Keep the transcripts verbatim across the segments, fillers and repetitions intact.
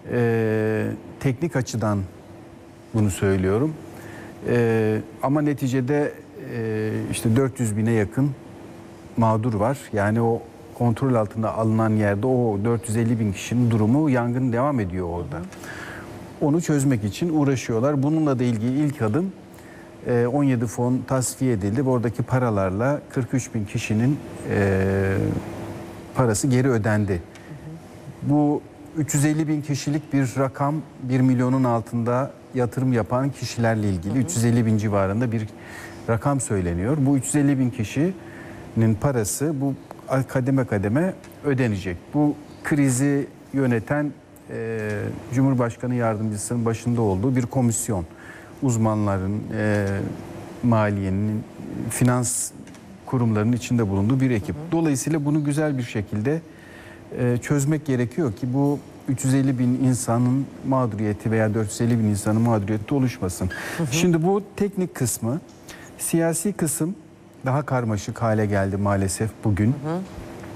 E, teknik açıdan bunu söylüyorum. E, ama neticede e, işte dört yüz bine yakın mağdur var. Yani o kontrol altında alınan yerde o dört yüz elli bin kişinin durumu, yangın devam ediyor orada. Onu çözmek için uğraşıyorlar. Bununla da ilgili ilk adım on yedi fon tasfiye edildi. Oradaki paralarla kırk üç bin kişinin e, parası geri ödendi. Hı hı. Bu üç yüz elli bin kişilik bir rakam, bir milyonun altında yatırım yapan kişilerle ilgili. Hı hı. üç yüz elli bin civarında bir rakam söyleniyor. Bu üç yüz elli bin kişinin parası bu kademe kademe ödenecek. Bu krizi yöneten e, Cumhurbaşkanı Yardımcısının başında olduğu bir komisyon. Uzmanların, e, maliyenin, finans kurumlarının içinde bulunduğu bir ekip. Hı hı. Dolayısıyla bunu güzel bir şekilde e, çözmek gerekiyor ki bu üç yüz elli bin insanın mağduriyeti veya dört yüz elli bin insanın mağduriyeti oluşmasın. Hı hı. Şimdi bu teknik kısmı, siyasi kısım daha karmaşık hale geldi maalesef bugün. Hı hı.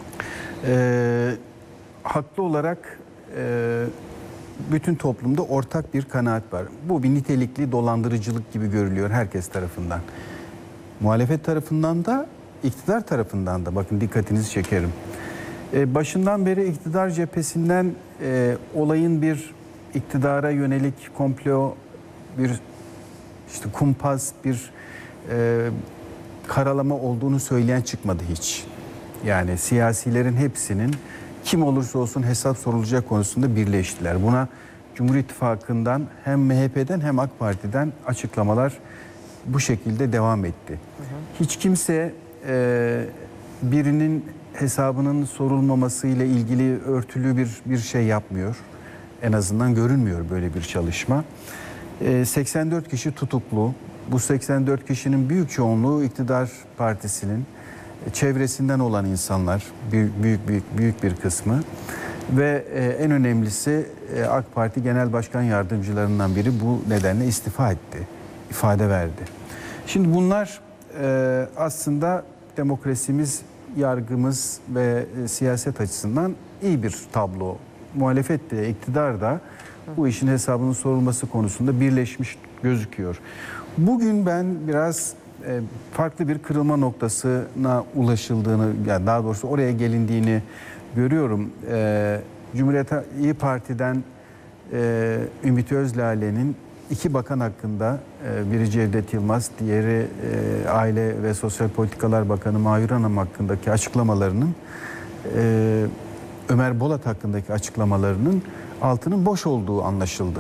E, haklı olarak e, bütün toplumda ortak bir kanaat var. Bu bir nitelikli dolandırıcılık gibi görülüyor herkes tarafından. Muhalefet tarafından da, iktidar tarafından da. Bakın dikkatinizi çekerim. Ee, başından beri iktidar cephesinden e, olayın bir iktidara yönelik komplo, bir işte kumpas, bir e, karalama olduğunu söyleyen çıkmadı hiç. Yani siyasilerin hepsinin kim olursa olsun hesap sorulacak konusunda birleştiler. Buna Cumhur İttifakı'ndan hem M H P'den hem AK Parti'den açıklamalar bu şekilde devam etti. Hı hı. Hiç kimse e, birinin hesabının sorulmamasıyla ilgili örtülü bir bir şey yapmıyor. En azından görünmüyor böyle bir çalışma. E, seksen dört kişi tutuklu. Bu seksen dört kişinin büyük çoğunluğu iktidar partisinin çevresinden olan insanlar, büyük büyük büyük, büyük bir kısmı ve e, en önemlisi e, AK Parti Genel Başkan Yardımcılarından biri bu nedenle istifa etti, ifade verdi. Şimdi bunlar e, aslında demokrasimiz, yargımız ve e, siyaset açısından iyi bir tablo. Muhalefet de, iktidar da bu işin hesabının sorulması konusunda birleşmiş gözüküyor. Bugün ben biraz farklı bir kırılma noktasına ulaşıldığını, yani daha doğrusu oraya gelindiğini görüyorum. Ee, Cumhuriyet İYİ Parti'den e, Ümit Özlale'nin iki bakan hakkında, e, biri Cevdet Yılmaz, diğeri e, Aile ve Sosyal Politikalar Bakanı Mahir Hanım hakkındaki açıklamalarının, e, Ömer Bolat hakkındaki açıklamalarının altının boş olduğu anlaşıldı.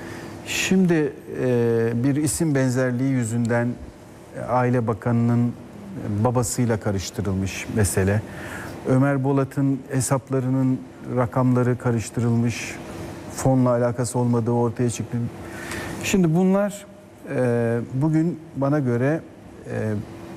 Şimdi e, bir isim benzerliği yüzünden Aile Bakanı'nın babasıyla karıştırılmış mesele. Ömer Bolat'ın hesaplarının rakamları karıştırılmış, fonla alakası olmadığı ortaya çıktı. Şimdi bunlar e, bugün bana göre e,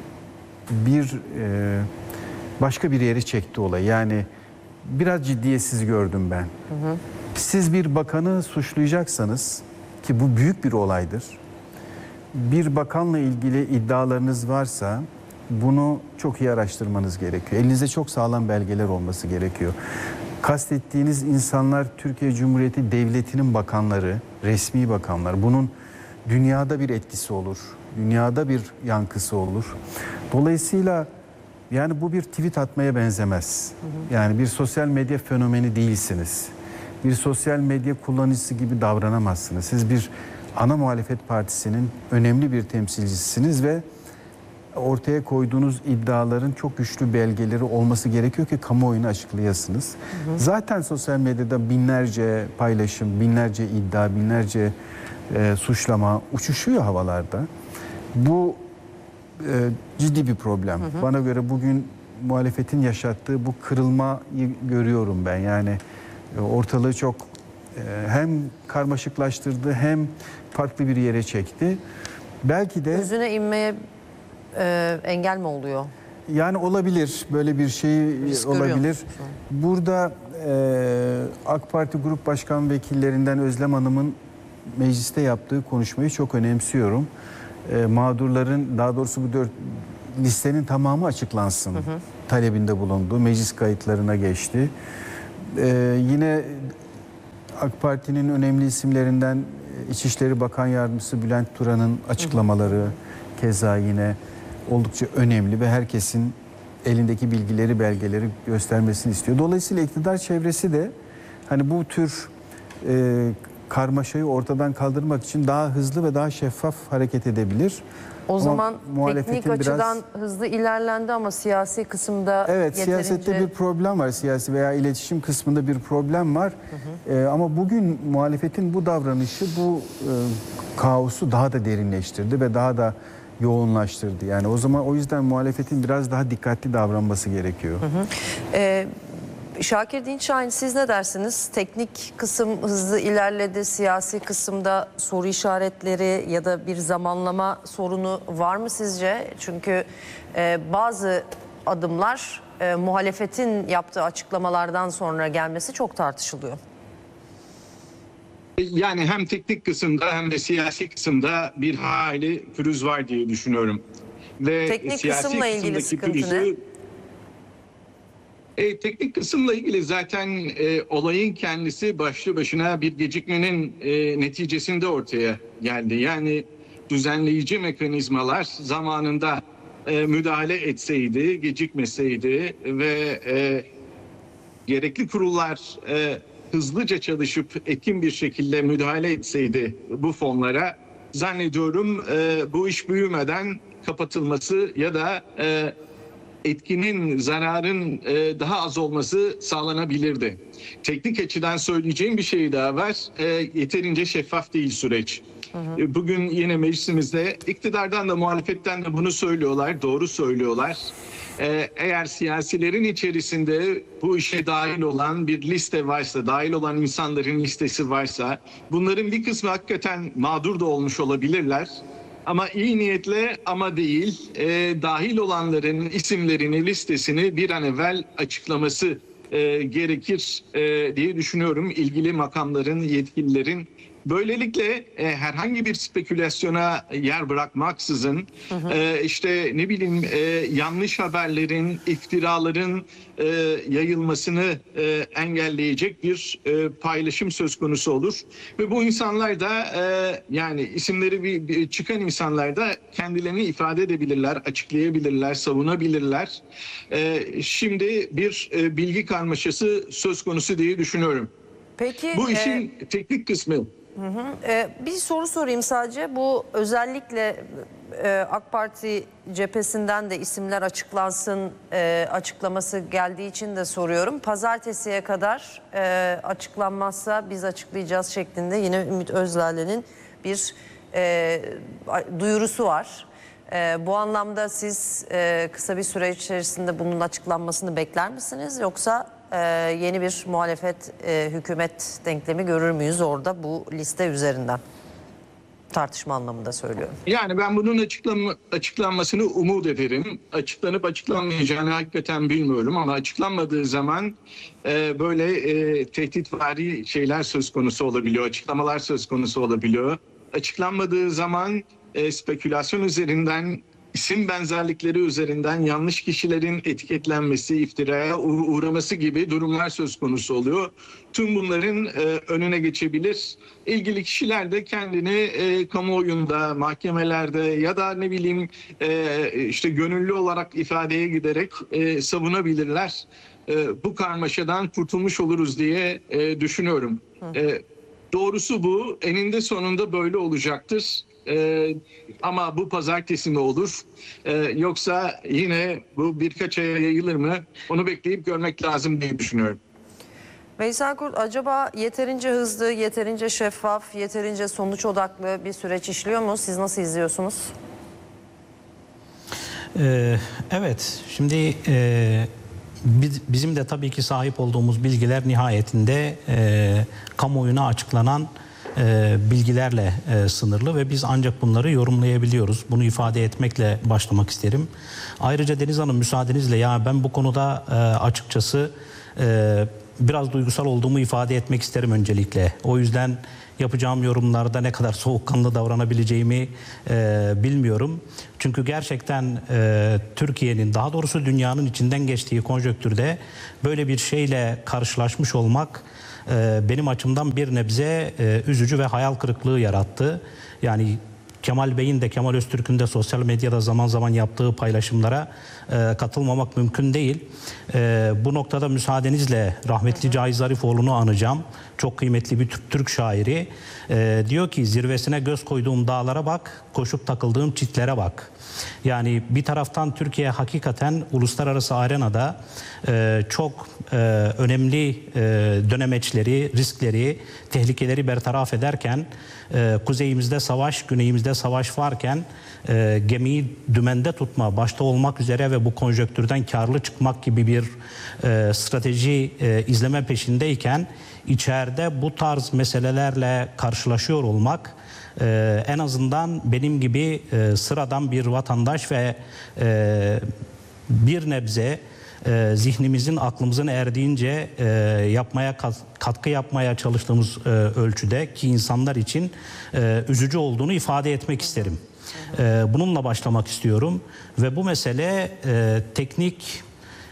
bir e, başka bir yere çekti olay. Yani biraz ciddiyetsiz gördüm ben. Hı hı. Siz bir bakanı suçlayacaksanız, ki bu büyük bir olaydır, bir bakanla ilgili iddialarınız varsa bunu çok iyi araştırmanız gerekiyor. Elinizde çok sağlam belgeler olması gerekiyor. Kastettiğiniz insanlar Türkiye Cumhuriyeti Devleti'nin bakanları, resmi bakanlar. Bunun dünyada bir etkisi olur, dünyada bir yankısı olur. Dolayısıyla yani bu bir tweet atmaya benzemez. Hı hı. Yani bir sosyal medya fenomeni değilsiniz. Bir sosyal medya kullanıcısı gibi davranamazsınız. Siz bir ana muhalefet partisinin önemli bir temsilcisiniz ve ortaya koyduğunuz iddiaların çok güçlü belgeleri olması gerekiyor ki kamuoyuna açıklayasınız. Hı hı. Zaten sosyal medyada binlerce paylaşım, binlerce iddia, binlerce e, suçlama uçuşuyor havalarda. Bu e, ciddi bir problem. Hı hı. Bana göre bugün muhalefetin yaşattığı bu kırılmayı görüyorum ben. Yani e, ortalığı çok e, hem karmaşıklaştırdı hem farklı bir yere çekti. Belki de üzerine inmeye e, engel mi oluyor? Yani olabilir, böyle bir şey risk olabilir. Burada e, AK Parti Grup Başkan Vekillerinden Özlem Hanım'ın mecliste yaptığı konuşmayı çok önemsiyorum. E, mağdurların, daha doğrusu bu dört listenin tamamı açıklansın hı hı. talebinde bulundu. Meclis kayıtlarına geçti. E, yine AK Parti'nin önemli isimlerinden İçişleri Bakan Yardımcısı Bülent Turan'ın açıklamaları keza yine oldukça önemli ve herkesin elindeki bilgileri, belgeleri göstermesini istiyor. Dolayısıyla iktidar çevresi de hani bu tür e, karmaşayı ortadan kaldırmak için daha hızlı ve daha şeffaf hareket edebilir. O Ama zaman muhalefetin teknik biraz- açıdan hızlı ilerlendi ama siyasi kısımda Evet, yeterince... siyasette bir problem var. Siyasi veya iletişim kısmında bir problem var. Hı hı. Ee, ama bugün muhalefetin bu davranışı bu e, kaosu daha da derinleştirdi ve daha da yoğunlaştırdı. Yani o zaman o yüzden muhalefetin biraz daha dikkatli davranması gerekiyor. Hı hı. Ee, Şakir Dinçayn, siz ne dersiniz? Teknik kısım hızlı ilerledi. Siyasi kısımda soru işaretleri ya da bir zamanlama sorunu var mı sizce? Çünkü e, bazı adımlar e, muhalefetin yaptığı açıklamalardan sonra gelmesi çok tartışılıyor. Yani hem teknik kısımda hem de siyasi kısımda bir hayli pürüz var diye düşünüyorum. Ve Teknik siyasi kısımla ilgili kısımdaki sıkıntı pürüzü- ne? E, teknik kısımla ilgili zaten e, olayın kendisi başlı başına bir gecikmenin e, neticesinde ortaya geldi. Yani düzenleyici mekanizmalar zamanında e, müdahale etseydi, gecikmeseydi ve e, gerekli kurullar e, hızlıca çalışıp etkin bir şekilde müdahale etseydi bu fonlara, zannediyorum e, bu iş büyümeden kapatılması ya da e, etkinin, zararın e, daha az olması sağlanabilirdi. Teknik açıdan söyleyeceğim bir şey daha var. E, yeterince şeffaf değil süreç. Hı hı. Bugün yine meclisimizde iktidardan da muhalefetten de bunu söylüyorlar, doğru söylüyorlar. Ee, eğer siyasilerin içerisinde bu işe dahil olan bir liste varsa, dahil olan insanların listesi varsa, bunların bir kısmı hakikaten mağdur da olmuş olabilirler. Ama iyi niyetle ama değil, e, dahil olanların isimlerini, listesini bir an evvel açıklaması e, gerekir e, diye düşünüyorum. İlgili makamların, yetkililerin. Böylelikle e, herhangi bir spekülasyona yer bırakmaksızın hı hı. E, işte ne bileyim e, yanlış haberlerin, iftiraların e, yayılmasını e, engelleyecek bir e, paylaşım söz konusu olur. Ve bu insanlar da e, yani isimleri bir, bir çıkan insanlar da kendilerini ifade edebilirler, açıklayabilirler, savunabilirler. E, şimdi bir e, bilgi karmaşası söz konusu diye düşünüyorum. Peki, bu işin e... teknik kısmı. Hı hı. Ee, bir soru sorayım sadece. Bu özellikle e, AK Parti cephesinden de isimler açıklansın e, açıklaması geldiği için de soruyorum. Pazartesiye kadar e, açıklanmazsa biz açıklayacağız şeklinde yine Ümit Özdağ'ın bir e, duyurusu var. E, bu anlamda siz e, kısa bir süre içerisinde bunun açıklanmasını bekler misiniz? Yoksa e, yeni bir muhalefet e, hükümet denklemi görür müyüz orada bu liste üzerinden? Tartışma anlamında söylüyorum. Yani ben bunun açıklanma, açıklanmasını umut ederim. Açıklanıp açıklanmayacağını hakikaten bilmiyorum ama açıklanmadığı zaman e, böyle e, tehditvari şeyler söz konusu olabiliyor. Açıklamalar söz konusu olabiliyor. Açıklanmadığı zaman e, spekülasyon üzerinden, isim benzerlikleri üzerinden yanlış kişilerin etiketlenmesi, iftiraya uğraması gibi durumlar söz konusu oluyor. Tüm bunların e, önüne geçebilir. İlgili kişiler de kendini e, kamuoyunda, mahkemelerde ya da ne bileyim e, işte gönüllü olarak ifadeye giderek e, savunabilirler. E, bu karmaşadan kurtulmuş oluruz diye e, düşünüyorum. E, doğrusu bu. Eninde sonunda böyle olacaktır. Ee, ama bu pazartesi mi olur? Ee, yoksa yine bu birkaç aya yayılır mı? Onu bekleyip görmek lazım diye düşünüyorum. Veysel Kurt, acaba yeterince hızlı, yeterince şeffaf, yeterince sonuç odaklı bir süreç işliyor mu? Siz nasıl izliyorsunuz? Ee, evet, şimdi e, biz, bizim de tabii ki sahip olduğumuz bilgiler nihayetinde e, kamuoyuna açıklanan E, bilgilerle e, sınırlı ve biz ancak bunları yorumlayabiliyoruz. Bunu ifade etmekle başlamak isterim. Ayrıca Deniz Hanım, müsaadenizle ya ben bu konuda e, açıkçası e, biraz duygusal olduğumu ifade etmek isterim öncelikle. O yüzden yapacağım yorumlarda ne kadar soğukkanlı davranabileceğimi e, bilmiyorum. Çünkü gerçekten e, Türkiye'nin, daha doğrusu dünyanın içinden geçtiği konjonktürde böyle bir şeyle karşılaşmış olmak e, benim açımdan bir nebze e, üzücü ve hayal kırıklığı yarattı. Yani Kemal Bey'in de Kemal Öztürk'ün de sosyal medyada zaman zaman yaptığı paylaşımlara e, katılmamak mümkün değil. E, bu noktada müsaadenizle rahmetli Cahit Zarifoğlu'nu anacağım. Çok kıymetli bir Türk, Türk şairi. E, diyor ki zirvesine göz koyduğum dağlara bak, koşup takıldığım çitlere bak. Yani bir taraftan Türkiye hakikaten uluslararası arenada e, çok e, önemli e, dönemeçleri, riskleri, tehlikeleri bertaraf ederken e, kuzeyimizde savaş, güneyimizde savaş varken e, gemiyi dümende tutma başta olmak üzere ve bu konjonktürden karlı çıkmak gibi bir e, strateji e, izleme peşindeyken içeride bu tarz meselelerle karşılaşıyor olmak Ee, en azından benim gibi e, sıradan bir vatandaş ve e, bir nebze e, zihnimizin, aklımızın erdiğince e, yapmaya katkı yapmaya çalıştığımız e, ölçüde ki insanlar için e, üzücü olduğunu ifade etmek isterim. E, bununla başlamak istiyorum ve bu mesele e, teknik,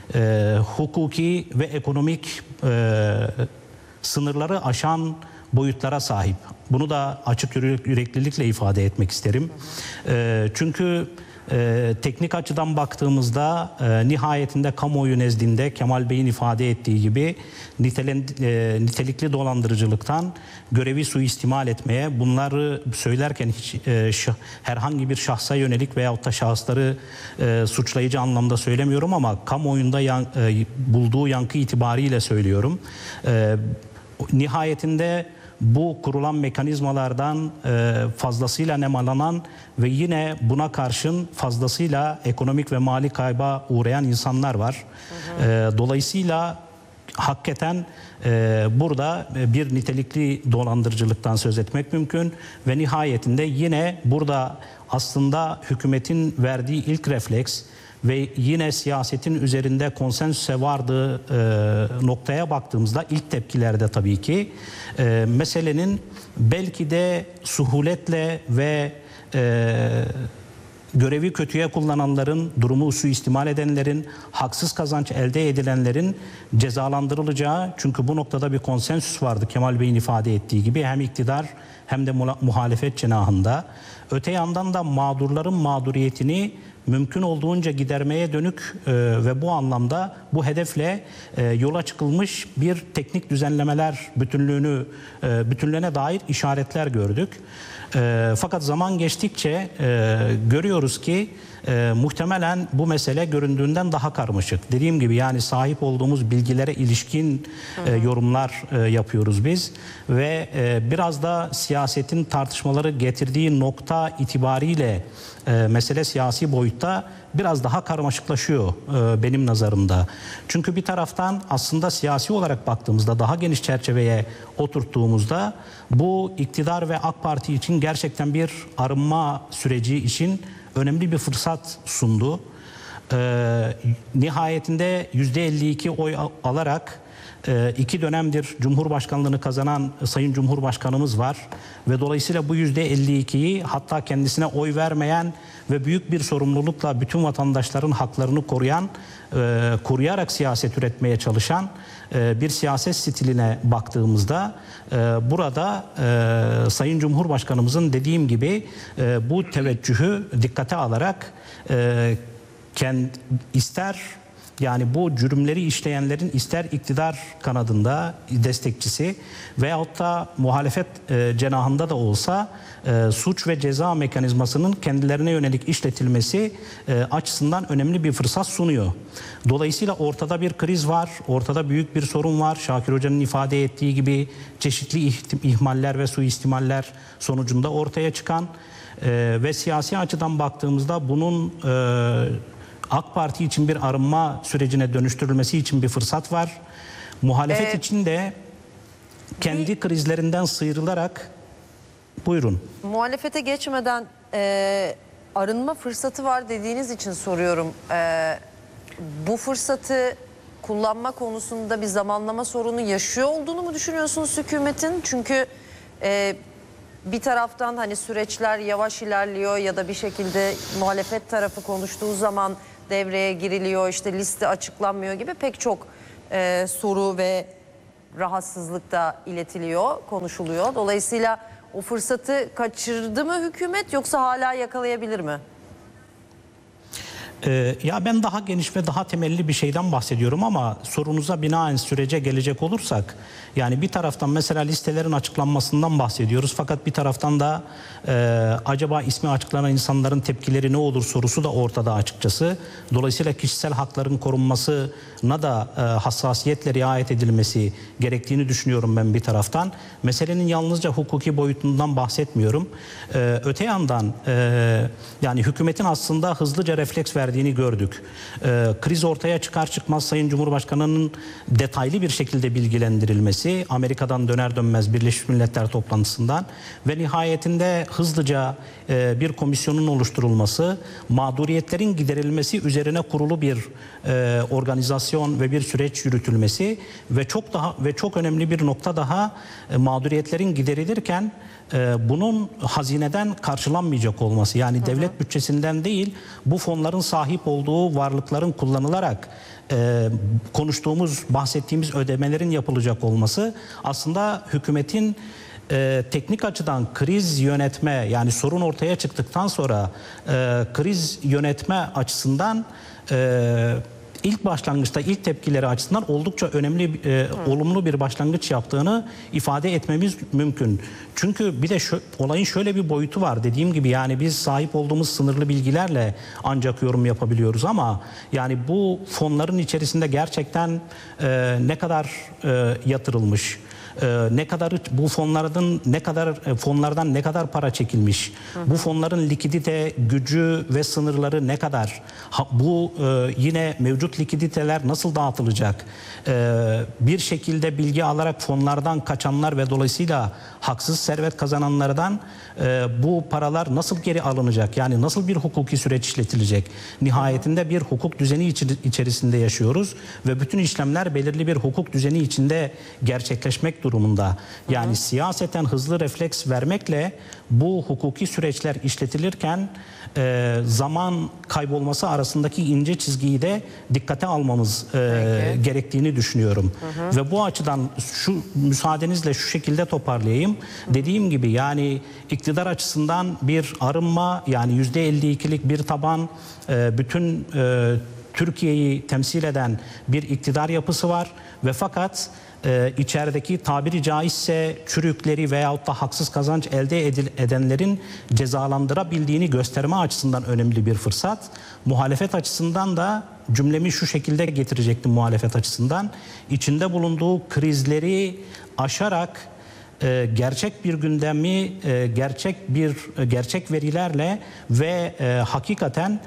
e, hukuki ve ekonomik e, sınırları aşan boyutlara sahip. Bunu da açık yüreklilikle ifade etmek isterim. E, çünkü e, teknik açıdan baktığımızda e, nihayetinde kamuoyu nezdinde Kemal Bey'in ifade ettiği gibi nitelen, e, nitelikli dolandırıcılıktan görevi suistimal etmeye, bunları söylerken hiç e, şah, herhangi bir şahsa yönelik veyahut da şahısları e, suçlayıcı anlamda söylemiyorum ama kamuoyunda yan, e, bulduğu yankı itibariyle söylüyorum. E, nihayetinde bu kurulan mekanizmalardan fazlasıyla nemalanan ve yine buna karşın fazlasıyla ekonomik ve mali kayba uğrayan insanlar var. Hı hı. Dolayısıyla hakikaten burada bir nitelikli dolandırıcılıktan söz etmek mümkün ve nihayetinde yine burada aslında hükümetin verdiği ilk refleks ve yine siyasetin üzerinde konsensüse vardığı e, noktaya baktığımızda ilk tepkilerde tabii ki e, meselenin belki de suhuletle ve e, görevi kötüye kullananların, durumu suistimal edenlerin, haksız kazanç elde edilenlerin cezalandırılacağı, çünkü bu noktada bir konsensüs vardı Kemal Bey'in ifade ettiği gibi hem iktidar hem de muhalefet cenahında. Öte yandan da mağdurların mağduriyetini mümkün olduğunca gidermeye dönük e, ve bu anlamda bu hedefle e, yola çıkılmış bir teknik düzenlemeler bütünlüğünü e, bütünlüğüne dair işaretler gördük. E, fakat zaman geçtikçe e, görüyoruz ki e, muhtemelen bu mesele göründüğünden daha karmaşık. Dediğim gibi yani sahip olduğumuz bilgilere ilişkin e, yorumlar e, yapıyoruz biz ve e, biraz da siyasetin tartışmaları getirdiği nokta itibariyle e, mesele siyasi boyutta biraz daha karmaşıklaşıyor e, benim nazarımda. Çünkü bir taraftan aslında siyasi olarak baktığımızda daha geniş çerçeveye oturttuğumuzda bu iktidar ve AK Parti için gerçekten bir arınma süreci için önemli bir fırsat sundu. E, nihayetinde yüzde elli iki oy alarak e, iki dönemdir Cumhurbaşkanlığını kazanan Sayın Cumhurbaşkanımız var ve dolayısıyla bu yüzde elli ikiyi hatta kendisine oy vermeyen ve büyük bir sorumlulukla bütün vatandaşların haklarını koruyan, e, koruyarak siyaset üretmeye çalışan e, bir siyaset stiline baktığımızda e, burada e, Sayın Cumhurbaşkanımızın dediğim gibi e, bu teveccühü dikkate alarak e, kend, ister yani bu cürümleri işleyenlerin ister iktidar kanadında destekçisi veyahut da muhalefet e, cenahında da olsa e, suç ve ceza mekanizmasının kendilerine yönelik işletilmesi e, açısından önemli bir fırsat sunuyor. Dolayısıyla ortada bir kriz var, ortada büyük bir sorun var. Şakir Hoca'nın ifade ettiği gibi çeşitli ihmaller ve suistimaller sonucunda ortaya çıkan e, ve siyasi açıdan baktığımızda bunun e, AK Parti için bir arınma sürecine dönüştürülmesi için bir fırsat var. Muhalefet ee, için de kendi bir, krizlerinden sıyrılarak buyurun. Muhalefete geçmeden e, arınma fırsatı var dediğiniz için soruyorum. E, bu fırsatı kullanma konusunda bir zamanlama sorunu yaşıyor olduğunu mu düşünüyorsunuz hükümetin? Çünkü e, bir taraftan hani süreçler yavaş ilerliyor ya da bir şekilde muhalefet tarafı konuştuğu zaman devreye giriliyor, işte liste açıklanmıyor gibi pek çok e, soru ve rahatsızlık da iletiliyor, konuşuluyor. Dolayısıyla o fırsatı kaçırdı mı hükümet yoksa hala yakalayabilir mi? Ee, ya ben daha geniş ve daha temelli bir şeyden bahsediyorum ama sorunuza binaen sürece gelecek olursak, yani bir taraftan mesela listelerin açıklanmasından bahsediyoruz fakat bir taraftan da e, acaba ismi açıklanan insanların tepkileri ne olur sorusu da ortada açıkçası. Dolayısıyla kişisel hakların korunmasına da e, hassasiyetle riayet edilmesi gerektiğini düşünüyorum ben bir taraftan. Meselenin yalnızca hukuki boyutundan bahsetmiyorum. E, öte yandan e, yani hükümetin aslında hızlıca refleks verdiğini gördük. E, kriz ortaya çıkar çıkmaz Sayın Cumhurbaşkanı'nın detaylı bir şekilde bilgilendirilmesi, Amerika'dan döner dönmez Birleşmiş Milletler toplantısından ve nihayetinde hızlıca e, bir komisyonun oluşturulması, mağduriyetlerin giderilmesi üzerine kurulu bir e, organizasyon ve bir süreç yürütülmesi ve çok daha ve çok önemli bir nokta daha, e, mağduriyetlerin giderilirken e, bunun hazineden karşılanmayacak olması, yani hı hı. devlet bütçesinden değil, bu fonların sahip olduğu varlıkların kullanılarak e, konuştuğumuz, bahsettiğimiz ödemelerin yapılacak olması aslında hükümetin e, teknik açıdan kriz yönetme, yani sorun ortaya çıktıktan sonra e, kriz yönetme açısından e, İlk başlangıçta ilk tepkileri açısından oldukça önemli, e, olumlu bir başlangıç yaptığını ifade etmemiz mümkün. Çünkü bir de şu, olayın şöyle bir boyutu var. Dediğim gibi yani biz sahip olduğumuz sınırlı bilgilerle ancak yorum yapabiliyoruz ama yani bu fonların içerisinde gerçekten e, ne kadar e, yatırılmış, Ee, ne kadar bu fonlardan ne kadar fonlardan ne kadar para çekilmiş, hı hı. bu fonların likidite gücü ve sınırları ne kadar, ha, bu e, yine mevcut likiditeler nasıl dağıtılacak, e, bir şekilde bilgi alarak fonlardan kaçanlar ve dolayısıyla haksız servet kazananlardan e, bu paralar nasıl geri alınacak, yani nasıl bir hukuki süreç işletilecek, nihayetinde bir hukuk düzeni içerisinde yaşıyoruz ve bütün işlemler belirli bir hukuk düzeni içinde gerçekleşmek durumunda. Yani hı hı. siyaseten hızlı refleks vermekle bu hukuki süreçler işletilirken e, zaman kaybolması arasındaki ince çizgiyi de dikkate almamız e, gerektiğini düşünüyorum. Hı hı. Ve bu açıdan şu müsaadenizle şu şekilde toparlayayım. Hı. Dediğim gibi yani iktidar açısından bir arınma, yani yüzde elli ikilik bir taban, e, bütün e, Türkiye'yi temsil eden bir iktidar yapısı var ve fakat Ee, içerideki tabiri caizse çürükleri veyahut da haksız kazanç elde edil, edenlerin cezalandırabildiğini gösterme açısından önemli bir fırsat. Muhalefet açısından da cümlemi şu şekilde getirecektim muhalefet açısından. İçinde bulunduğu krizleri aşarak e, gerçek bir gündemi, e, gerçek bir e, gerçek verilerle ve e, hakikaten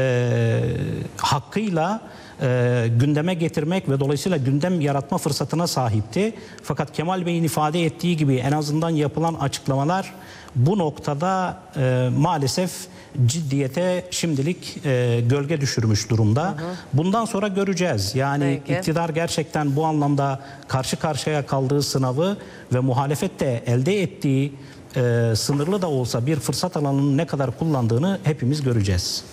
e, hakkıyla E, gündeme getirmek ve dolayısıyla gündem yaratma fırsatına sahipti. Fakat Kemal Bey'in ifade ettiği gibi en azından yapılan açıklamalar bu noktada e, maalesef ciddiyete şimdilik e, gölge düşürmüş durumda. Hı hı. Bundan sonra göreceğiz. Yani Peki. iktidar gerçekten bu anlamda karşı karşıya kaldığı sınavı ve muhalefet de elde ettiği e, sınırlı da olsa bir fırsat alanını ne kadar kullandığını hepimiz göreceğiz.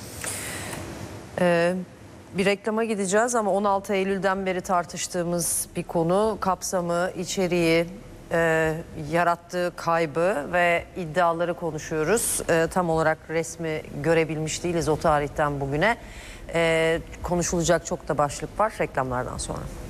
Evet. Bir reklama gideceğiz ama on altı Eylül'den beri tartıştığımız bir konu, kapsamı, içeriği, e, yarattığı kaybı ve iddiaları konuşuyoruz. E, tam olarak resmi görebilmiş değiliz o tarihten bugüne. E, konuşulacak çok da başlık var reklamlardan sonra.